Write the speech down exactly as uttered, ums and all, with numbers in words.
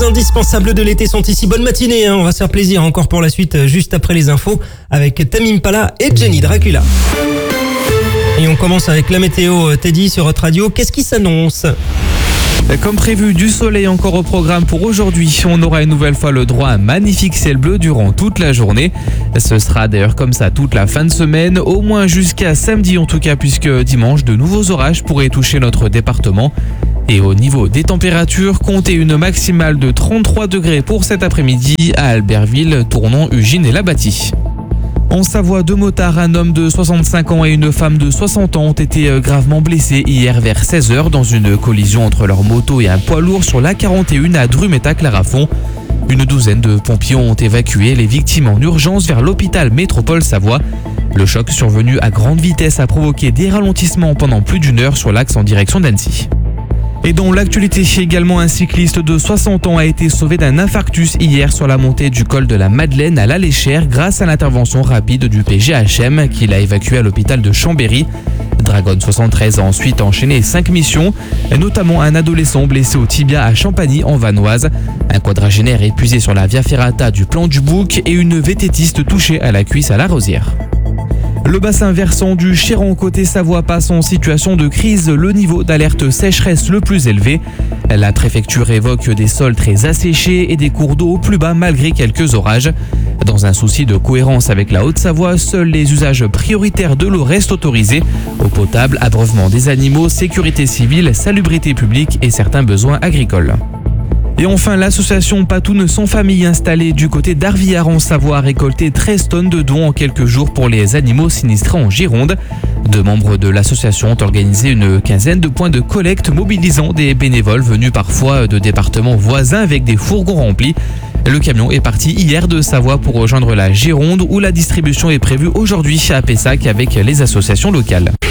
deux indispensables de l'été sont ici. Bonne matinée, hein, on va se faire plaisir encore pour la suite, juste après les infos, avec Tame Impala et Jenny Dracula. Et on commence avec la météo. Teddy sur votre radio, qu'est-ce qui s'annonce ? Comme prévu, du soleil encore au programme pour aujourd'hui. On aura une nouvelle fois le droit à un magnifique ciel bleu durant toute la journée. Ce sera d'ailleurs comme ça toute la fin de semaine, au moins jusqu'à samedi en tout cas, puisque dimanche, de nouveaux orages pourraient toucher notre département. Et au niveau des températures, comptez une maximale de trente-trois degrés pour cet après-midi à Albertville, Tournon, Ugine et Labâtie. En Savoie, deux motards, un homme de soixante-cinq ans et une femme de soixante ans ont été gravement blessés hier vers seize heures dans une collision entre leur moto et un poids lourd sur l'A quarante et un à Drumeta-Clarafond. Une douzaine de pompiers ont évacué les victimes en urgence vers l'hôpital Métropole Savoie. Le choc survenu à grande vitesse a provoqué des ralentissements pendant plus d'une heure sur l'axe en direction d'Annecy. Et dans l'actualité également, un cycliste de soixante ans a été sauvé d'un infarctus hier sur la montée du col de la Madeleine à l'Aléchère grâce à l'intervention rapide du P G H M qui l'a évacué à l'hôpital de Chambéry. Dragon soixante-treize a ensuite enchaîné cinq missions, notamment un adolescent blessé au tibia à Champagny en Vanoise, un quadragénaire épuisé sur la Via Ferrata du Plan du Bouc et une vététiste touchée à la cuisse à la Rosière. Le bassin versant du Chéran côté Savoie passe en situation de crise, le niveau d'alerte sécheresse le plus élevé. La préfecture évoque des sols très asséchés et des cours d'eau plus bas malgré quelques orages. Dans un souci de cohérence avec la Haute-Savoie, seuls les usages prioritaires de l'eau restent autorisés. Eau potable, abreuvement des animaux, sécurité civile, salubrité publique et certains besoins agricoles. Et enfin, l'association Patoun sans famille installée du côté d'Arvillard en Savoie a récolté treize tonnes de dons en quelques jours pour les animaux sinistrés en Gironde. Deux membres de l'association ont organisé une quinzaine de points de collecte mobilisant des bénévoles venus parfois de départements voisins avec des fourgons remplis. Le camion est parti hier de Savoie pour rejoindre la Gironde où la distribution est prévue aujourd'hui à Pessac avec les associations locales.